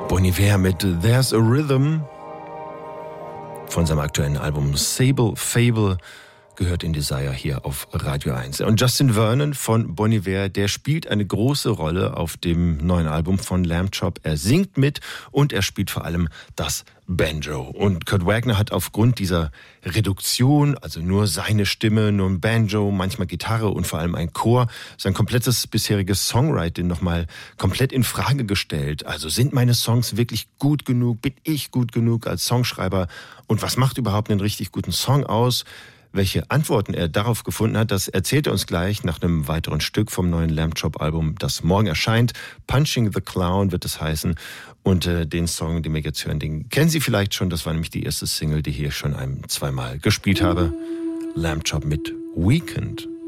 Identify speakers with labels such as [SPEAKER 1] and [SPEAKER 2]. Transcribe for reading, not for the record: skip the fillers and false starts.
[SPEAKER 1] Bon Iver mit There's a Rhythm von seinem aktuellen Album Sable Fable, gehört in Desire hier auf Radio 1. Und Justin Vernon von Bon Iver, der spielt eine große Rolle auf dem neuen Album von Lamb Chop. Er singt mit und er spielt vor allem das Banjo. Und Kurt Wagner hat aufgrund dieser Reduktion, also nur seine Stimme, nur ein Banjo, manchmal Gitarre und vor allem ein Chor, sein komplettes bisheriges Songwriting nochmal komplett in Frage gestellt. Also sind meine Songs wirklich gut genug? Bin ich gut genug als Songschreiber? Und was macht überhaupt einen richtig guten Song aus? Welche Antworten er darauf gefunden hat, das erzählt er uns gleich nach einem weiteren Stück vom neuen Lamb Chop Album, das morgen erscheint. Punching the Clown wird es heißen. Und den Song, den wir jetzt hören, den kennen Sie vielleicht schon. Das war nämlich die erste Single, die ich hier schon zweimal gespielt habe. Lamb Chop mit Weekend.